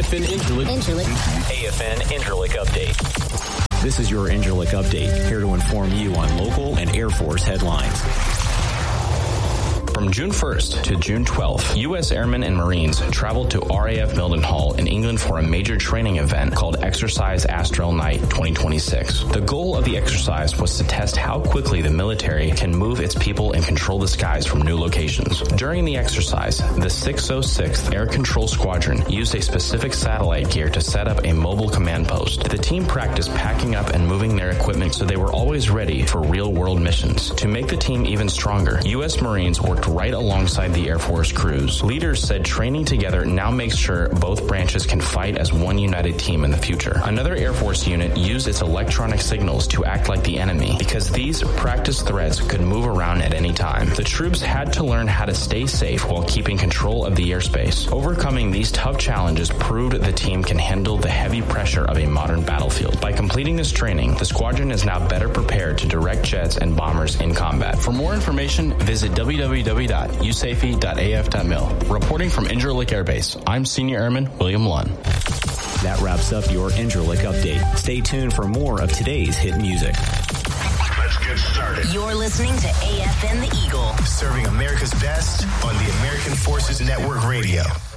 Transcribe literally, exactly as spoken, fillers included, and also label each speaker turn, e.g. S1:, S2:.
S1: F N Incirlik. Incirlik.
S2: A F N Incirlik Update.
S3: This is your Incirlik Update, here to inform you on local and Air Force headlines.
S4: From June first to June twelfth, U S Airmen and Marines traveled to R A F Mildenhall in England for a major training event called Exercise Astral Night twenty twenty-six. The goal of the exercise was to test how quickly the military can move its people and control the skies from new locations. During the exercise, the six oh sixth Air Control Squadron used a specific satellite gear to set up a mobile command post. The team practiced packing up and moving their equipment so they were always ready for real-world missions. To make the team even stronger, U S Marines worked right alongside the Air Force crews. Leaders said training together now makes sure both branches can fight as one united team in the future. Another Air Force unit used its electronic signals to act like the enemy because these practice threats could move around at any time. The troops had to learn how to stay safe while keeping control of the airspace. Overcoming these tough challenges proved the team can handle the heavy pressure of a modern battlefield. By completing this training, the squadron is now better prepared to direct jets and bombers in combat. For more information, visit w w w dot u s a f e dot a f dot mil. Reporting from Incirlik Air Base, I'm Senior Airman William Lunn.
S3: That wraps up your Incirlik Update. Stay tuned for more of today's hit music.
S5: Let's get started.
S6: You're listening to A F N The Eagle,
S5: serving America's best on the American Forces Network Radio.